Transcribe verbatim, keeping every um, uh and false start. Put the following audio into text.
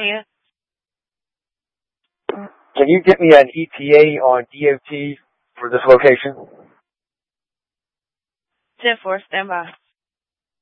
you. Can you get me an E T A on D O T for this location? ten four, stand by.